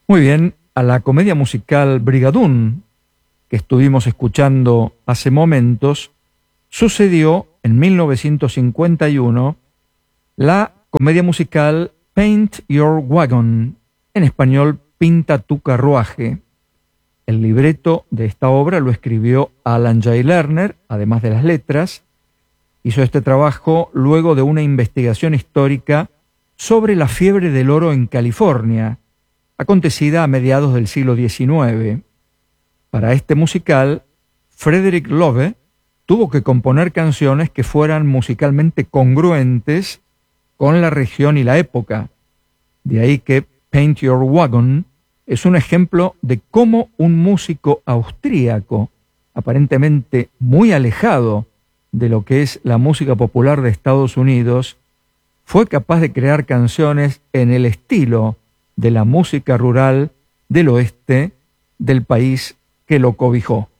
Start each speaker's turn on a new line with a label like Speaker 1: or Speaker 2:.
Speaker 1: Muy bien, a la comedia musical Brigadoon, que estuvimos escuchando hace momentos, sucedió en 1951 la comedia musical Paint Your Wagon, en español Pinta tu carruaje. El libreto de esta obra lo escribió Alan J. Lerner, además de las letras. Hizo este trabajo luego de una investigación histórica sobre la fiebre del oro en California, acontecida a mediados del siglo XIX. Para este musical, Frederick Loewe tuvo que componer canciones que fueran musicalmente congruentes con la región y la época. De ahí que Paint Your Wagon es un ejemplo de cómo un músico austríaco, aparentemente muy alejado de lo que es la música popular de Estados Unidos, fue capaz de crear canciones en el estilo de la música rural del oeste del país que lo cobijó.